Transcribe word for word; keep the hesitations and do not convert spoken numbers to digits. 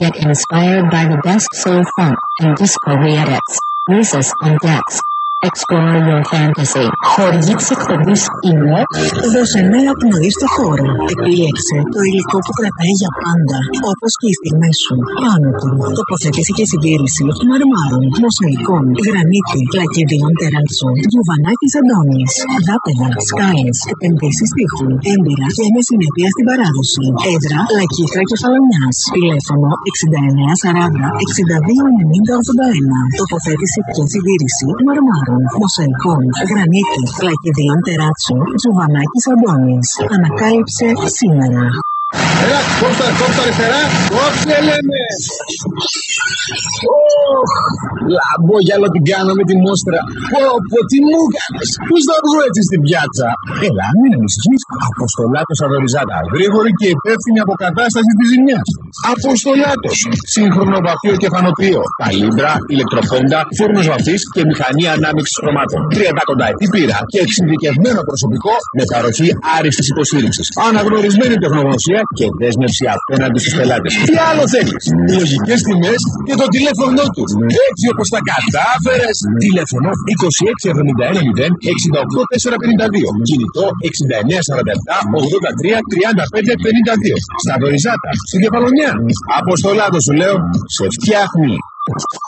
Get inspired by the best soul funk and disco re-edits. Rhesus on decks. Explore your fantasy. Χορηγή της εκπομπής είναι δώσε νέα πνοή στο χώρο. Επίλεξε το υλικό που κρατάει για πάντα, όπως και οι στιγμές σου. Πάνω του, τοποθέτηση και συντήρηση μαρμάρων, μοσαϊκών, γρανίτη, λακκιδίων τεράτσου, γιουβανάκης Αντώνης, δάπεδα, σκάλες, επενδύσεις τείχου, έμπειρα και με συνέπεια στην παράδοση. Έδρα Λακκύθρα Κεφαλονιάς. Τηλέφωνο εξήντα εννέα σαράντα εξήντα δύο ενενήντα ογδόντα ένα. Τοποθέτηση και συντήρηση μαρμάρων, μοσαϊκών, γρανίτη, λακκιδίων τεράτσου, Τζουβανάκης Αντώνης. Ανακάλυψε σήμερα. Έλα, κόψτε, κόψτε αριστερά, κόψτε λέμε! Ωχ, λαμπό γυαλό την κάνω με τη μόστρα. Πω, πω, τι μου έκανες. Πού θα βγω έτσι στην πιάτσα. Έλα, μην ανησυχείς. Αποστολάτος Αδωριζάτα. Γρήγορη και υπεύθυνη αποκατάσταση της ζημιάς. Αποστολάτος. Σύγχρονο βαφείο και φανοποιείο. Καλύμπρα, ηλεκτροπόντα, φούρνος βαφής και μηχανή ανάμειξης χρωμάτων. τριάντα κονταετή πείρα και εξειδικευμένο προσωπικό με παροχή άριστης υποστήριξης. Αναγνωρισμένη τεχνογνωσία και δέσμευση απέναντι στους πελάτες. Τι άλλο θέλεις. Λογικές τιμές και το τηλέφωνο του. Έτσι όπως τα κατάφερες. Τηλέφωνο είκοσι έξι εβδομήντα ένα μηδέν εξήντα οκτώ τετρακόσια πενήντα δύο. Κινητό εξήντα εννέα σαράντα επτά ογδόντα τρία τριάντα πέντε πενήντα δύο. Στα Δωριζάτα, στην Κεφαλονιά. Αποστολάτος σου λέω, σε φτιάχνει.